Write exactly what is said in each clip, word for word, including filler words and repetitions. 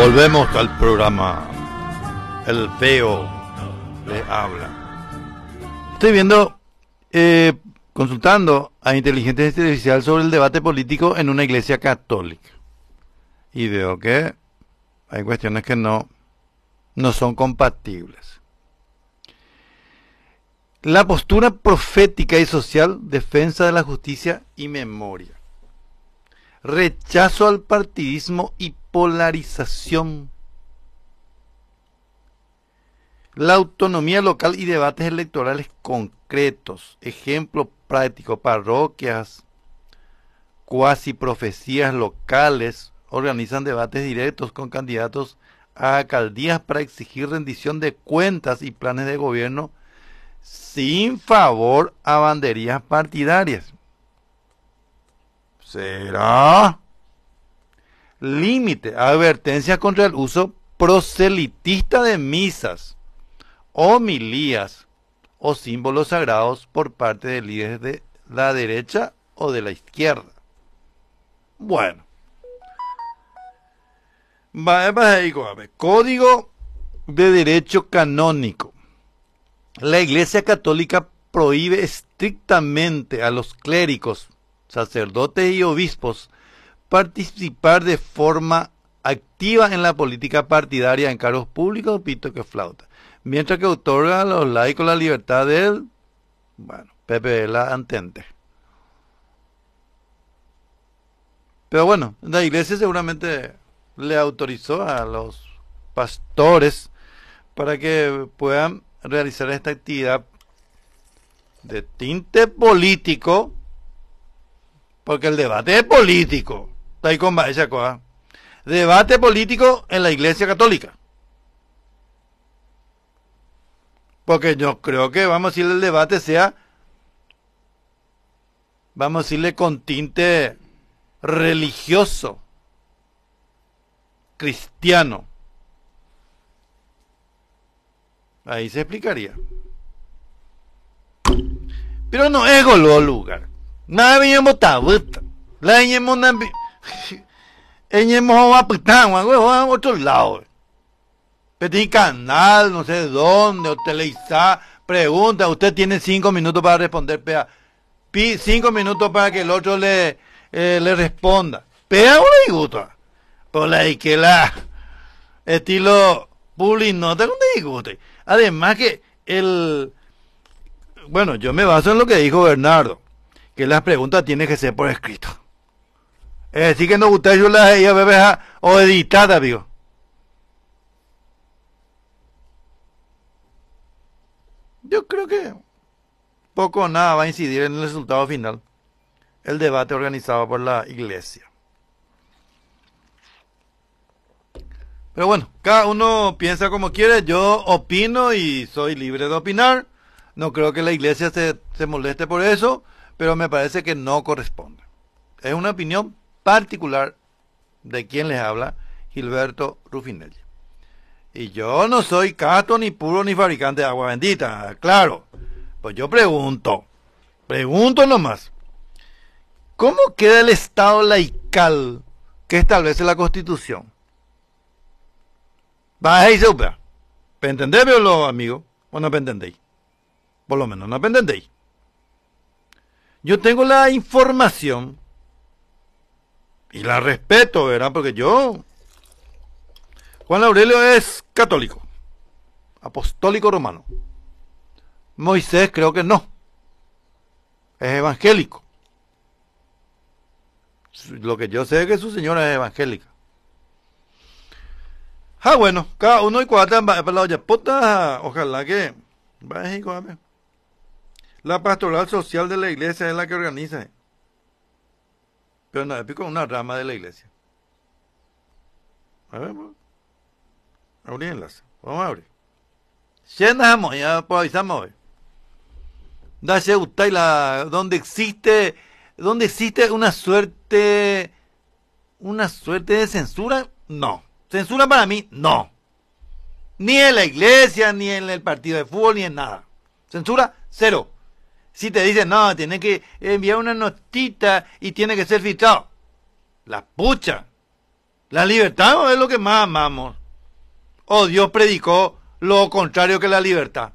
Volvemos al programa. El feo le habla. Estoy viendo, eh, consultando a inteligencia artificial sobre el debate político en una iglesia católica. Y veo que hay cuestiones que no, no son compatibles. La postura profética y social, defensa de la justicia y memoria. Rechazo al partidismo y polarización. La autonomía local y debates electorales concretos. Ejemplo práctico: parroquias, cuasi profecías locales organizan debates directos con candidatos a alcaldías para exigir rendición de cuentas y planes de gobierno sin favor a banderías partidarias. ¿Será? Límite, advertencias contra el uso proselitista de misas, homilías o símbolos sagrados por parte de líderes de la derecha o de la izquierda. Bueno. Código de Derecho Canónico. La Iglesia Católica prohíbe estrictamente a los clérigos, sacerdotes y obispos participar de forma activa en la política partidaria en cargos públicos, pito que flauta, mientras que otorga a los laicos la libertad del, bueno, Pepe la Antente. Pero bueno, la iglesia seguramente le autorizó a los pastores para que puedan realizar esta actividad de tinte político, porque el debate es político. Está ahí con esa cosa. Debate político en la Iglesia Católica. Porque yo creo que, vamos a decirle, el debate sea, vamos a decirle, con tinte religioso, cristiano. Ahí se explicaría. Pero no es golo lugar. Nada veníamos tabuta. La veníamos na veníamos a pitar, a otro lado. Petit canal, no sé dónde, o Televisa, pregunta, usted tiene cinco minutos para responder, pea. Pi, cinco minutos para que el otro le, eh, le responda. Pea o le gusta. Por la que la estilo public nota con te guste. Además que el, bueno, yo me baso en lo que dijo Bernardo, que las preguntas tienen que ser por escrito. Es decir, que no gusta yo las ella bebé o editada, amigo. Yo creo que poco o nada va a incidir en el resultado final, el debate organizado por la iglesia. Pero bueno, cada uno piensa como quiere. Yo opino y soy libre de opinar. No creo que la iglesia se, se moleste por eso, pero me parece que no corresponde. Es una opinión particular de quien les habla, Gilberto Rufinelli. Y yo no soy cato, ni puro, ni fabricante de agua bendita, claro. Pues yo pregunto, pregunto nomás, ¿cómo queda el estado laical que establece la Constitución? Va a irse, ¿para entender, los amigos? ¿O no entendéis? Por lo menos no entendéis. Yo tengo la información y la respeto, ¿verdad? Porque yo, Juan Aurelio es católico, apostólico romano. Moisés creo que no, es evangélico. Lo que yo sé es que su señora es evangélica. Ah, bueno, cada uno y cuatro para la olla puta, ojalá que la pastoral social de la iglesia es la que organiza. Pero no, es con una rama de la iglesia. A ver, pues. Abrí enlace. Vamos a abrir. Llenamos, ya pues avisamos hoy. Dase usted la donde existe, donde existe una suerte, una suerte de censura, no. Censura para mí, no. Ni en la iglesia, ni en el partido de fútbol, ni en nada. Censura, cero. Si te dicen, no, tiene que enviar una notita y tiene que ser filtrado. La pucha. La libertad es lo que más amamos. O Dios predicó lo contrario que la libertad.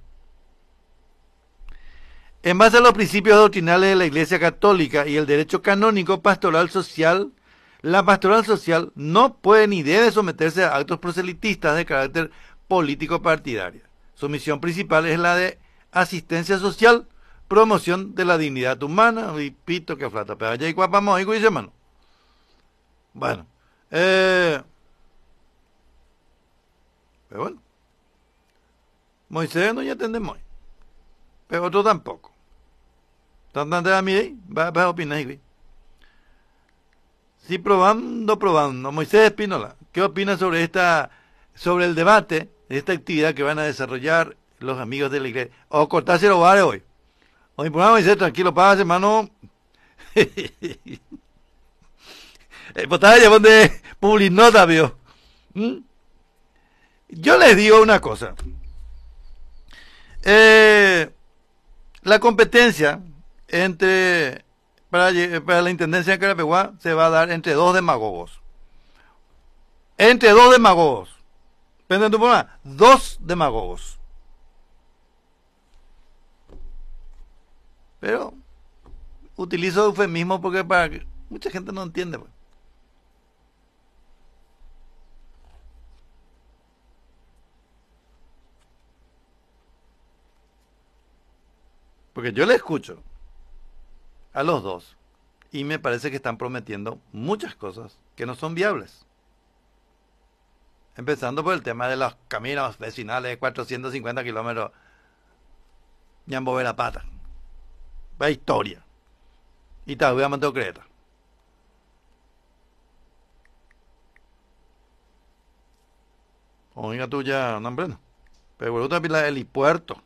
En base a los principios doctrinales de la Iglesia Católica y el derecho canónico pastoral social, la pastoral social no puede ni debe someterse a actos proselitistas de carácter político partidario. Su misión principal es la de asistencia social, promoción de la dignidad humana, y pito que flata, pero allá y guapamos, y dice hermano. Bueno, eh, pero bueno, Moisés no ya entendemos, pero otro tampoco. Tanto a mí, va a opinar, güey. Sí, probando, probando. Moisés Espínola, ¿qué opina sobre esta, sobre el debate de esta actividad que van a desarrollar los amigos de la iglesia? O cortarse los bares hoy. Hoy, pues, Moisés, tranquilo, paz, hermano. Eh, pues estaba llevando de publinota, vio. ¿Mm? Yo les digo una cosa. Eh, la competencia entre para, para la intendencia de Carapeguá se va a dar entre dos demagogos. Entre dos demagogos. ¿Entienden tu problema? Dos demagogos. Pero utilizo eufemismo porque para que mucha gente no entiende, pues. Porque yo le escucho a los dos y me parece que están prometiendo muchas cosas que no son viables. Empezando por el tema de los caminos vecinales de cuatrocientos cincuenta kilómetros. Ñambo ve la pata. Va historia. Y te voy a Mateo Creta. Oiga tú ya, no hombre, no. Pero bueno, también el helipuerto.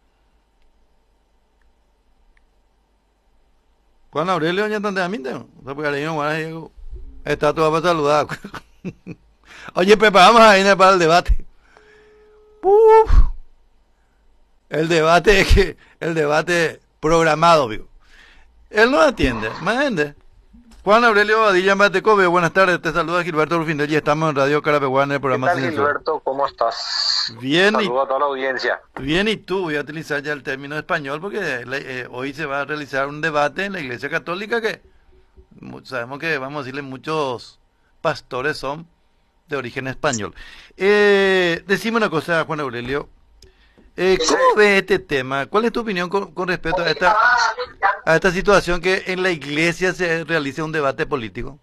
Juan Aurelio ya están de aminte, ¿no? O sea, porque le digo, bueno, está todo para saludar. Oye, preparamos ahí para el debate. Uf, el debate que el debate programado, digo. Él no atiende, ¿me entiende? Juan Aurelio Badilla Matecobe, buenas tardes, te saluda Gilberto Rufindel y estamos en Radio Carapeguá en el programa. ¿Qué tal, Gilberto? ¿Cómo estás? Bien. Saludos a toda la audiencia. Bien, y tú, voy a utilizar ya el término español porque eh, hoy se va a realizar un debate en la Iglesia Católica que sabemos que, vamos a decirle, muchos pastores son de origen español. Eh, decime una cosa, Juan Aurelio. Eh, ¿Cómo ves este tema? ¿Cuál es tu opinión con, con respecto a esta, a esta situación que en la Iglesia se realice un debate político?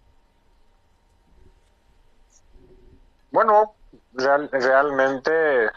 Bueno, real, realmente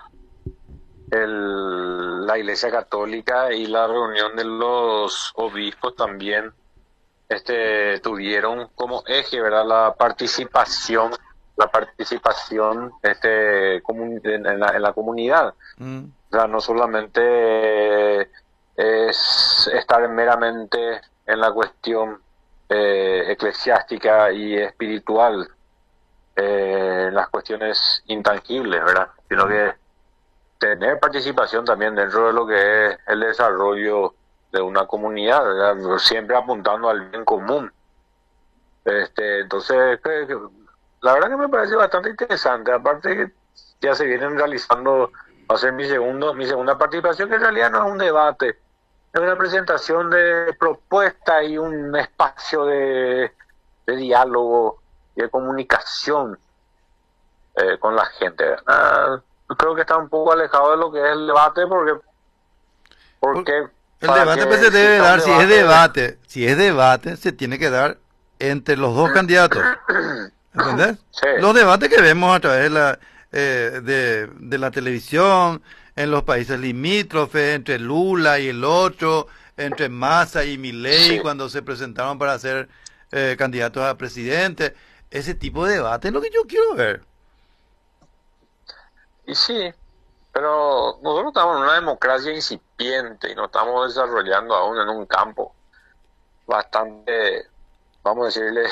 el, la Iglesia Católica y la reunión de los obispos también este, tuvieron como eje, ¿verdad?, la participación, la participación este, en, en, la, en la comunidad. Mm. O sea, no solamente es estar meramente en la cuestión eh, eclesiástica y espiritual, eh, en las cuestiones intangibles, ¿verdad? Sino que tener participación también dentro de lo que es el desarrollo de una comunidad, ¿verdad? Siempre apuntando al bien común. Este, entonces, la verdad que me parece bastante interesante. Aparte que ya se vienen realizando, va a ser mi segundo, mi segunda participación, que en realidad no es un debate, es una presentación de propuestas y un espacio de, de diálogo y de comunicación eh, con la gente. Ah, creo que está un poco alejado de lo que es el debate porque porque el debate pues se debe dar, si es debate, si es debate, se tiene que dar entre los dos candidatos. ¿Entendés? Sí. Los debates que vemos a través de la eh, de, de la televisión, en los países limítrofes, entre Lula y el otro, entre Massa y Milei, sí, cuando se presentaron para ser eh, candidatos a presidente, ese tipo de debate es lo que yo quiero ver. Y sí, pero nosotros estamos en una democracia incipiente y nos estamos desarrollando aún en un campo bastante, vamos a decirle,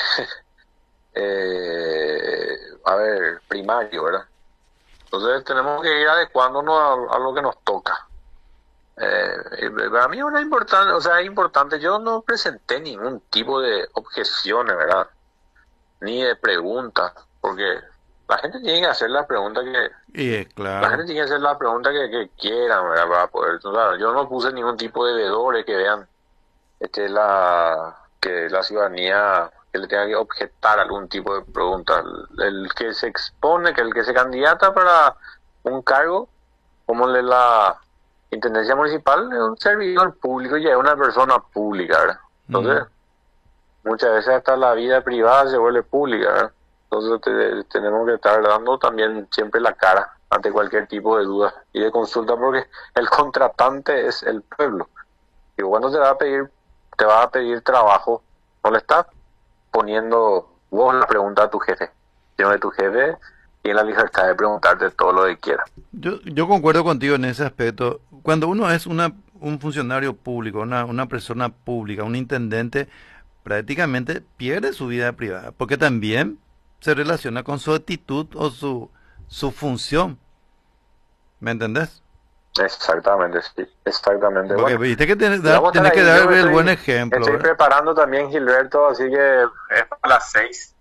eh, a ver, primario, ¿verdad? Entonces tenemos que ir adecuándonos a, a lo que nos toca. Eh, para mí es una importante, o sea, es importante. Yo no presenté ningún tipo de objeciones, ¿verdad? Ni de preguntas. porque la gente tiene que hacer las preguntas que, Y es la gente claro. tiene que hacer las preguntas que, que quieran, ¿verdad? Para poder, o sea, yo no puse ningún tipo de vedores que vean, este, la, que la ciudadanía, que le tenga que objetar algún tipo de pregunta. El, el que se expone, que el que se candidata para un cargo, como el de la Intendencia Municipal, es un servidor público y es una persona pública, ¿verdad? Mm. Entonces, muchas veces hasta la vida privada se vuelve pública, ¿verdad? Entonces te- tenemos que estar dando también siempre la cara ante cualquier tipo de duda y de consulta, porque el contratante es el pueblo. Y cuando te va a pedir, te va a pedir trabajo, no le estás poniendo vos la pregunta a tu jefe, sino que tu jefe tiene la libertad de preguntarte todo lo que quiera. Yo, yo concuerdo contigo en ese aspecto. Cuando uno es una, un funcionario público, una, una persona pública, un intendente, prácticamente pierde su vida privada, porque también se relaciona con su actitud o su, su función. ¿Me entendés? Exactamente, sí, exactamente. Porque Bueno, viste que tenés, y dar- vamos a estar tenés que ahí. Yo dar me el buen estoy, ejemplo, estoy ¿verdad? preparando también, Gilberto, así que es para las seis.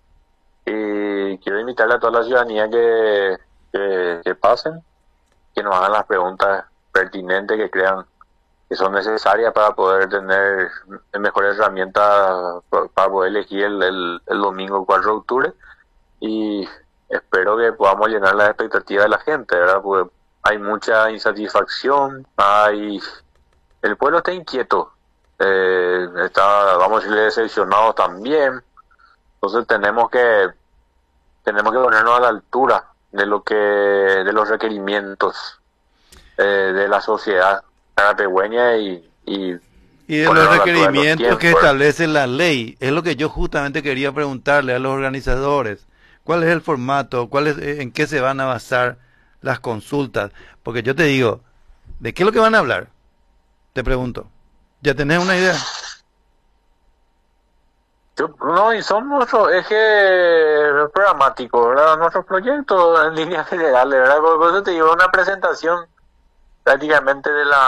Y quiero invitarle a toda la ciudadanía que, que, que pasen, que nos hagan las preguntas pertinentes que crean que son necesarias para poder tener mejores herramientas pa- para poder elegir el, el, el domingo cuatro de octubre. Y espero que podamos llenar las expectativas de la gente, ¿verdad? Porque hay mucha insatisfacción, hay el pueblo está inquieto, eh, está, vamos a decirle, decepcionado también. Entonces tenemos que tenemos que ponernos a la altura de lo que de los requerimientos eh, de la sociedad carapegüeña y, y Y de los ponernos a la altura de los requerimientos que tiempos, ¿verdad? establece la ley, es lo que yo justamente quería preguntarle a los organizadores. ¿Cuál es el formato? ¿Cuál es, eh, en qué se van a basar las consultas? Porque yo te digo, ¿de qué es lo que van a hablar? Te pregunto. ¿Ya tenés una idea? Yo- no, y son nuestros ejes programáticos, ¿verdad? Nuestros proyectos en líneas generales, ¿verdad? Por por eso te digo, una presentación prácticamente de la